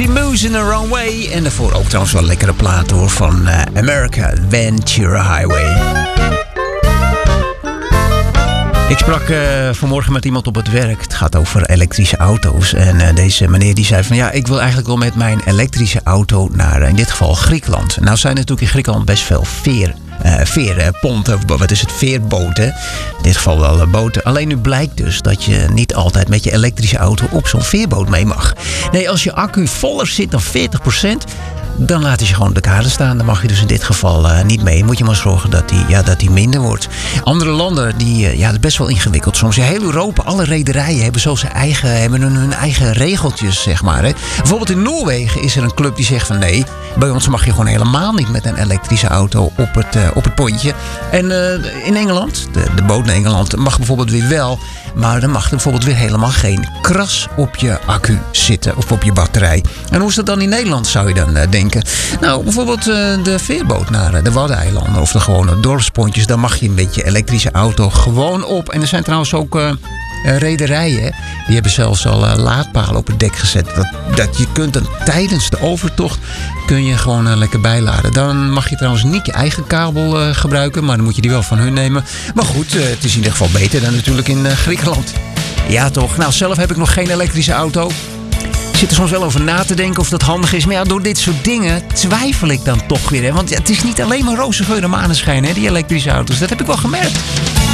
She Moves in the Wrong Way. En daarvoor ook trouwens wel een lekkere plaat hoor van America, Ventura Highway. Ik sprak vanmorgen met iemand op het werk. Het gaat over elektrische auto's. En deze meneer die zei van ja, ik wil eigenlijk wel met mijn elektrische auto naar in dit geval Griekenland. Nou zijn er natuurlijk in Griekenland best veel veerponten, wat is het, veerboten. In dit geval wel boten. Alleen nu blijkt dus dat je niet altijd met je elektrische auto op zo'n veerboot mee mag. Nee, als je accu voller zit dan 40%... dan laat hij je gewoon op de kade staan. Dan mag je dus in dit geval niet mee. Moet je maar zorgen dat die minder wordt. Andere landen, dat is best wel ingewikkeld. Soms in heel Europa, alle rederijen hebben zo hun eigen regeltjes, zeg maar. Hè. Bijvoorbeeld in Noorwegen is er een club die zegt van nee, bij ons mag je gewoon helemaal niet met een elektrische auto op het pontje. En in Engeland, de boot naar Engeland, mag bijvoorbeeld weer wel. Maar dan mag er bijvoorbeeld weer helemaal geen kras op je accu zitten of op je batterij. En hoe is dat dan in Nederland, zou je dan denken? Nou, bijvoorbeeld de veerboot naar de Waddeneilanden of de gewone dorpspontjes. Dan mag je met je elektrische auto gewoon op. En er zijn trouwens ook rederijen, die hebben zelfs al laadpalen op het dek gezet. Dat je kunt dan tijdens de overtocht kun je gewoon lekker bijladen. Dan mag je trouwens niet je eigen kabel gebruiken, maar dan moet je die wel van hun nemen. Maar goed, het is in ieder geval beter dan natuurlijk in Griekenland. Ja toch, nou zelf heb ik nog geen elektrische auto. Ik zit er soms wel over na te denken of dat handig is. Maar ja, door dit soort dingen twijfel ik dan toch weer. Hè? Want het is niet alleen maar roze geur en maneschijn, hè, die elektrische auto's. Dat heb ik wel gemerkt.